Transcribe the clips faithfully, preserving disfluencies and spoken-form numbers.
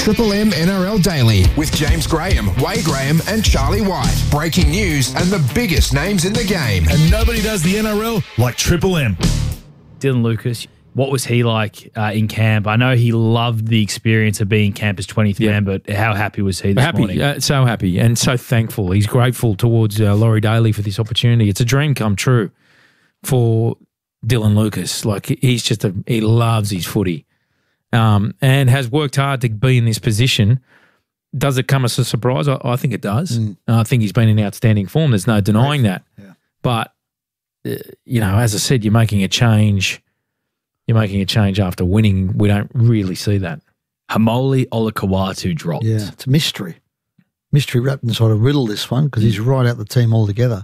Triple M N R L Daily with James Graham, Wade Graham and Charlie White. Breaking news and the biggest names in the game. And nobody does the N R L like Triple M. Dylan Lucas, what was he like uh, in camp? I know he loved the experience of being campus twentieth Yeah. man, but how happy was he this happy, morning? uh, so happy and so thankful. He's grateful towards uh, Laurie Daly for this opportunity. It's a dream come true for Dylan Lucas. Like, he's just a, he loves his footy um, and has worked hard to be in this position. Does it come as a surprise? I, I think it does. Mm. I think he's been in outstanding form. There's no denying that. Yeah. But, uh, you know, as I said, you're making a change. You're making a change after winning. We don't really see that. Hamoli Olakawatu dropped. Yeah, it's a mystery. Mystery wrapped inside a riddle, this one, because he's right out the team altogether.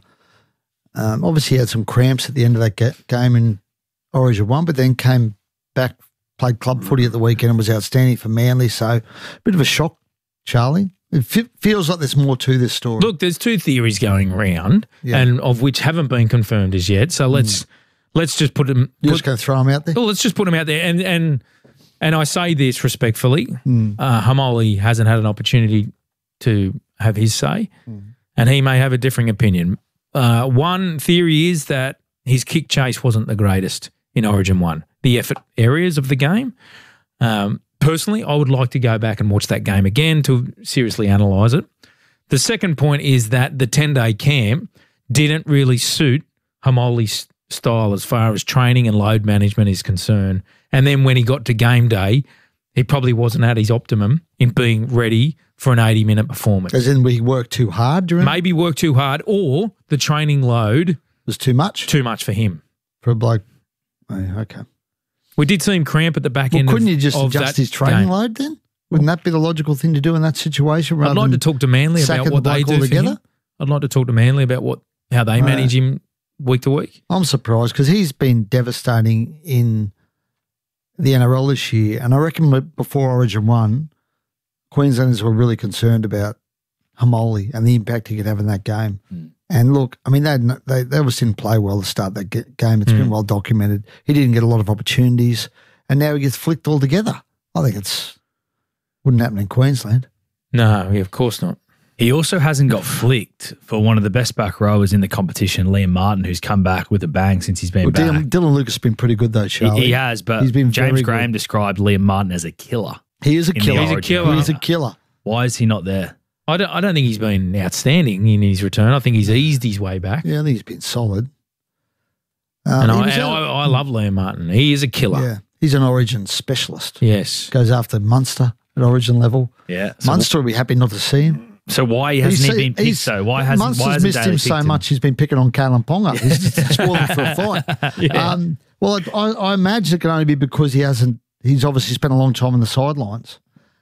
Um, obviously, he had some cramps at the end of that ga- game in Origin one, but then came back, played club footy at the weekend and was outstanding for Manly. So, a bit of a shock, Charlie. It f- feels like there's more to this story. Look, there's two theories going around, Yeah. and of which haven't been confirmed as yet. So let's mm. let's just put them. You're put, just going to throw them out there? Well, let's just put them out there. And and and I say this respectfully. Mm. Uh, Hamoli hasn't had an opportunity to have his say, mm. and he may have a differing opinion. Uh, one theory is that his kick chase wasn't the greatest in Origin one, the effort areas of the game. Um, personally, I would like to go back and watch that game again to seriously analyse it. The second point is that the ten-day camp didn't really suit Hamoli's style as far as training and load management is concerned. And then when he got to game day, he probably wasn't at his optimum in being ready for an eighty-minute performance. As in we worked too hard during Maybe worked too hard, or the training load was too much? Too much for him. For a bloke. Oh, okay. We did see him cramp at the back well, end couldn't of, you just of adjust that his training game. load then? Wouldn't that be the logical thing to do in that situation? I'd like to talk to Manly about what the they do for him. I'd like to talk to Manly about what how they Uh, manage him week to week. I'm surprised because he's been devastating in the N R L this year. And I reckon before Origin one, Queenslanders were really concerned about Hamoli and the impact he could have in that game. Mm. And look, I mean, they, they they obviously didn't play well to start that game. It's mm. been well documented. He didn't get a lot of opportunities, and now he gets flicked altogether. I think it's wouldn't happen in Queensland. No, yeah, of course not. He also hasn't got flicked for one of the best back rowers in the competition, Liam Martin, who's come back with a bang since he's been well, back. Dylan, Dylan Lucas has been pretty good though, Charlie. He, he has, but he's been James very Graham good. described Liam Martin as a killer. He is a killer. He's a killer. He's a killer. Why is he not there? I don't, I don't think he's been outstanding in his return. I think he's eased his way back. Yeah, I think he's been solid. Um, and I, was and out- I, I love Liam Martin. He is a killer. Yeah, he's an Origin specialist. Yes. Goes after Munster at Origin level. Yeah. So Munster will be happy not to see him. So why hasn't He's- he been picked he's- so? Why hasn't Munster's why hasn't missed Daly him so picked him? much he's been picking on Kalen Ponga. He's just spoiling for a fight. Yeah. Um, well, I, I imagine it can only be because he hasn't. He's obviously spent a long time on the sidelines,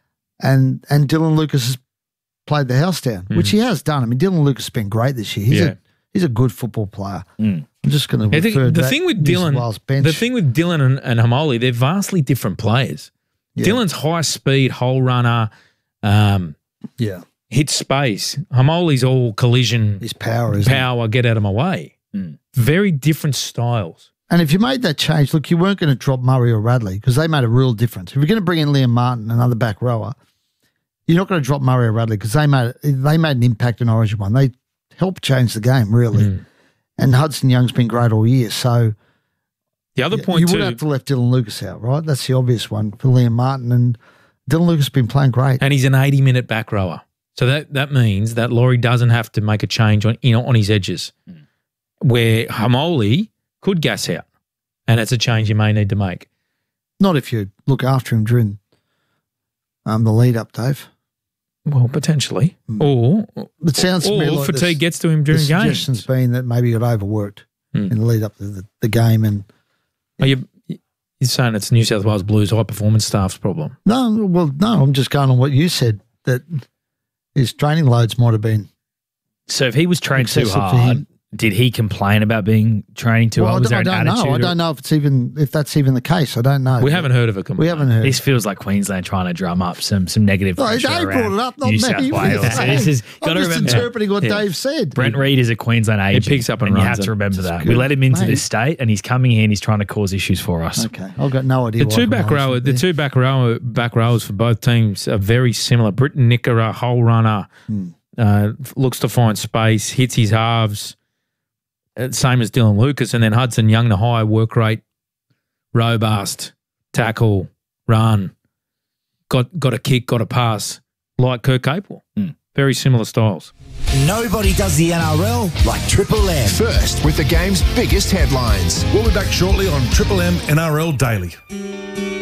and and Dylan Lucas has played the house down, Mm. which he has done. I mean, Dylan Lucas has been great this year. He's Yeah. a he's a good football player. Mm. I'm just going to I think refer to the that thing with New South Dylan, Wales bench. the thing with Dylan and, and Hamoli, they're vastly different players. Yeah. Dylan's high speed, hole runner, um, yeah, hit space. Hamoli's all collision, his power is power, get out of my way. Mm. Very different styles. And if you made that change, look, you weren't going to drop Murray or Radley because they made a real difference. If you're going to bring in Liam Martin, another back rower, you're not going to drop Murray or Radley because they made they made an impact in Origin one. They helped change the game really. Mm. And Hudson Young's been great all year. So The other you, point you too, would have to left Dylan Lucas out, right? That's the obvious one for Liam Martin. And Dylan Lucas has been playing great. and he's an eighty-minute back rower. So that, that means that Laurie doesn't have to make a change on you know, on his edges, mm. where Hamoli could gas out, and it's a change you may need to make. Not if you look after him during um, the lead up, Dave. Well, potentially. Mm. Or It sounds to me or like fatigue this- gets to him The during games. suggestion's been that maybe he got overworked Mm. in the lead up to the, the game. And Are you, you're saying it's New South Wales Blues high performance staff's problem? no, well, no, I'm just going on what you said, that his training loads might have been So if he was trained too excessive for hard, him. Did he complain about being training too Well, old? Was I, there don't- I an don't know. attitude? I don't know if it's even if that's even the case. I don't know. We haven't heard of a complaint. We haven't heard. This feels like Queensland trying to drum up some some negative Oh, pressure Dave around brought it up, not New me. South Wales. I'm This is got to just remember. interpreting what Yeah. Dave said. Brent Reed is a Queensland agent. picks up and you runs have it. to remember that. good. We let him into Mate. this state, and he's coming here and he's trying to cause issues for us. Okay, I've got no idea. The what two back Kamala's row, would the be. two back row, back rowers for both teams are very similar. Britton Nickera, hole runner, Hmm. uh, looks to find space, hits his halves, uh, same as Dylan Lucas, and then Hudson Young, the high work rate, robust, tackle, run, got got a kick, got a pass, like Kirk Capewell. Very similar styles. Nobody does the N R L like Triple M. First with the game's biggest headlines. We'll be back shortly on Triple M N R L Daily.